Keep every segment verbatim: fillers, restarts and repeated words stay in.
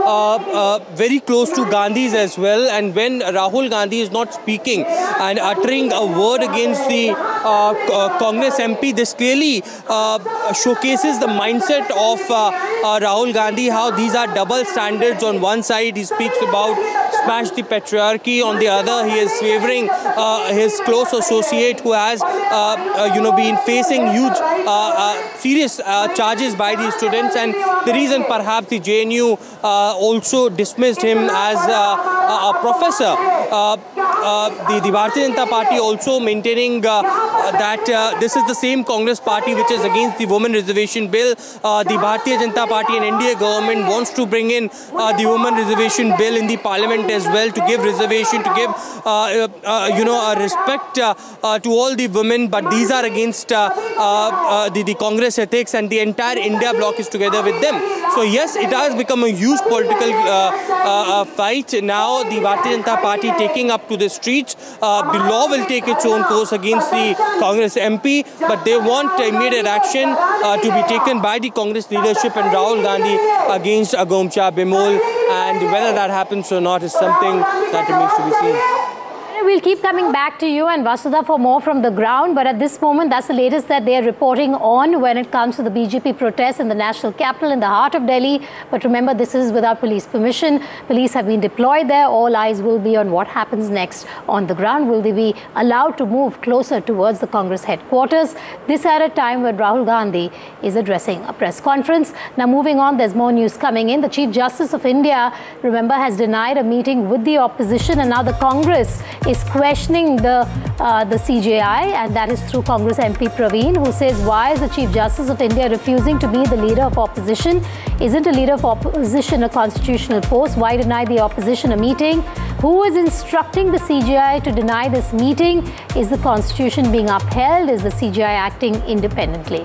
uh, uh, very close to Gandhi's as well. And when Rahul Gandhi is not speaking and uttering a word against the uh, uh, Congress M P, this clearly uh, showcases the mindset of uh, uh, Rahul Gandhi, how these are double standards. On one side, he speaks about smash the patriarchy. On the other, he is favoring uh, his close associate who has, uh, uh, you know, been facing huge, uh, uh, serious uh, charges by these students. And the reason perhaps the J N U uh, also dismissed him as uh, a professor. Uh, uh, the, the Bharatiya Janata Party also maintaining uh, that uh, this is the same Congress party which is against the women reservation bill. Uh, the Bharatiya Janata Party and N D A government wants to bring in uh, the women reservation bill in the parliament as well, to give reservation, to give uh, uh, you know, a respect uh, uh, to all the women. But these are against uh, uh, uh, the, the Congress ethics, and the entire India bloc is together with them. So yes, it has become a huge political uh, uh, fight. Now the Bharatiya Janata Party taking up to the streets. Uh, the law will take its own course against the Congress M P, but they want immediate action uh, to be taken by the Congress leadership and Rahul Gandhi against Agomcha Bimol. And whether that happens or not is something that remains to be seen. We'll keep coming back to you and Vasudha for more from the ground, but at this moment, that's the latest that they're reporting on when it comes to the B J P protests in the national capital, in the heart of Delhi. But remember, this is without police permission. Police have been deployed there. All eyes will be on what happens next on the ground. Will they be allowed to move closer towards the Congress headquarters? This at a time when Rahul Gandhi is addressing a press conference. Now, moving on, there's more news coming in. The Chief Justice of India, remember, has denied a meeting with the opposition, and now the Congress is questioning the uh, the C J I, and that is through Congress M P Praveen, who says, why is the Chief Justice of India refusing to be the leader of opposition? Isn't a leader of opposition a constitutional post? Why deny the opposition a meeting? Who is instructing the C J I to deny this meeting? Is the constitution being upheld? Is the C J I acting independently?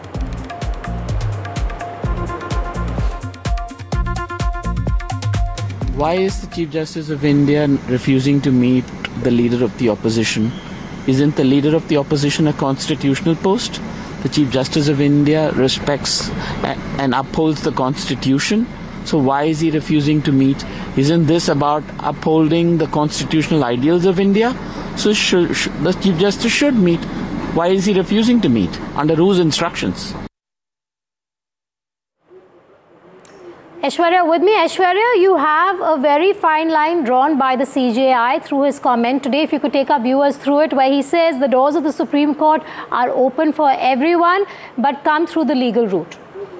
Why is the Chief Justice of India refusing to meet the leader of the opposition? Isn't the leader of the opposition a constitutional post? The Chief Justice of India respects and upholds the Constitution. So why is he refusing to meet? Isn't this about upholding the constitutional ideals of India? So should, should, the Chief Justice should meet. Why is he refusing to meet? Under whose instructions? Aishwarya with me. Aishwarya, you have a very fine line drawn by the C J I through his comment today. If you could take our viewers through it, where he says the doors of the Supreme Court are open for everyone, but come through the legal route.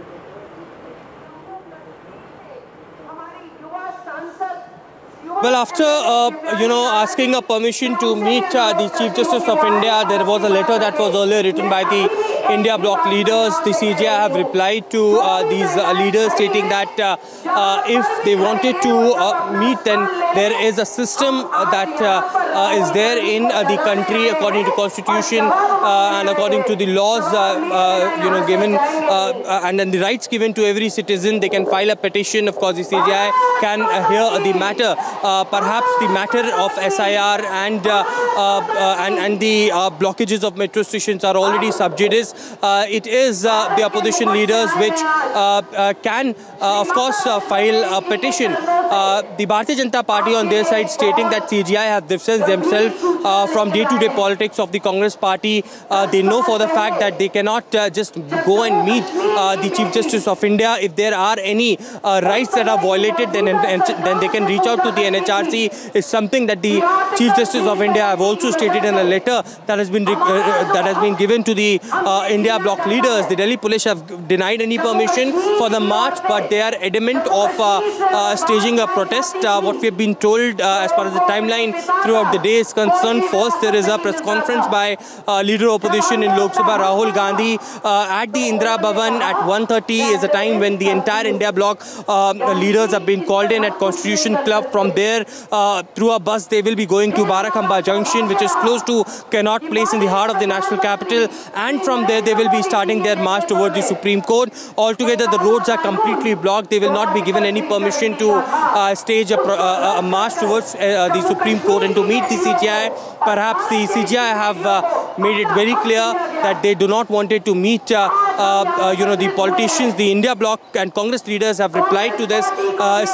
Well, after, uh, you know, asking a permission to meet uh, the Chief Justice of India, there was a letter that was earlier written by the India bloc leaders. The C J I have replied to uh, these uh, leaders, stating that uh, uh, if they wanted to uh, meet, then there is a system that uh, uh, is there in uh, the country according to Constitution uh, and according to the laws, uh, uh, you know, given uh, and then the rights given to every citizen. They can file a petition. Of course, the C J I can uh, hear the matter. Uh, perhaps the matter of S I R and uh, uh, and and the uh, blockages of metro stations are already sub judice. Uh, it is uh, the opposition leaders which uh, uh, can, uh, of course, uh, file a petition. Uh, the Bharatiya Janata Party on their side stating that C J I have distanced themselves uh, from day-to-day politics of the Congress Party. Uh, they know for the fact that they cannot uh, just go and meet uh, the Chief Justice of India. If there are any uh, rights that are violated, then then they can reach out to the N H R C. Is something that the Chief Justice of India have also stated in a letter that has been uh, that has been given to the uh, India bloc leaders. The Delhi police have denied any permission for the march, but they are adamant of uh, uh, staging a protest. Uh, what we have been told uh, as far as the timeline throughout the day is concerned, first there is a press conference by uh, leader of opposition in Lok Sabha, Rahul Gandhi, uh, at the Indira Bhavan at one thirty is a time when the entire India bloc uh, leaders have been called in at Constitution Club. From there, uh, through a bus, they will be going to Barakhamba Junction, which is close to Connaught Place in the heart of the national capital. And from there, they will be starting their march towards the Supreme Court. Altogether, the roads are completely blocked. They will not be given any permission to uh, stage a, a, a march towards uh, the Supreme Court and to meet the C J I. Perhaps the C J I have uh, made it very clear that they do not want it to meet uh, uh, uh, you know, the politicians. The India bloc and Congress leaders have replied to this. Uh,